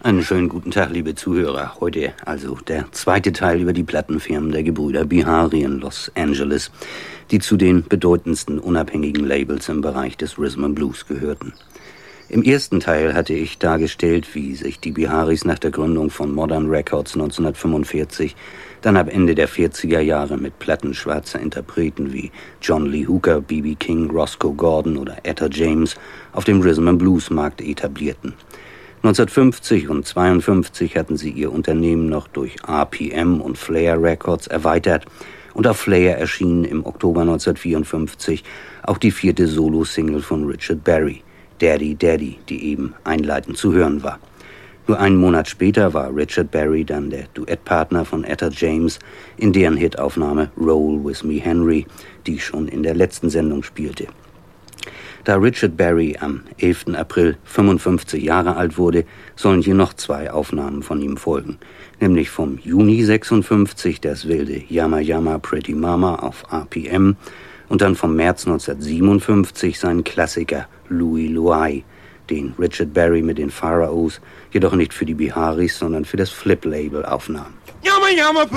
Einen schönen guten Tag, liebe Zuhörer. Heute also der zweite Teil über die Plattenfirmen der Gebrüder Bihari in Los Angeles, die zu den bedeutendsten unabhängigen Labels im Bereich des Rhythm and Blues gehörten. Im ersten Teil hatte ich dargestellt, wie sich die Biharis nach der Gründung von Modern Records 1945 dann ab Ende der 40er Jahre mit Platten schwarzer Interpreten wie John Lee Hooker, B.B. King, Roscoe Gordon oder Etta James auf dem Rhythm and Blues Markt etablierten. 1950 und 1952 hatten sie ihr Unternehmen noch durch RPM und Flair Records erweitert und auf Flair erschien im Oktober 1954 auch die 4. Solo-Single von Richard Berry, Daddy Daddy, die eben einleitend zu hören war. Nur einen Monat später war Richard Berry dann der Duettpartner von Etta James in deren Hitaufnahme Roll With Me Henry, die ich schon in der letzten Sendung spielte. Da Richard Berry am 11. April 55 Jahre alt wurde, sollen hier noch 2 Aufnahmen von ihm folgen. Nämlich vom Juni 56 das wilde Yama Yama Pretty Mama auf RPM und dann vom März 1957 seinen Klassiker Louie Louie, den Richard Berry mit den Pharaohs jedoch nicht für die Biharis, sondern für das Flip-Label aufnahm. Yama Yama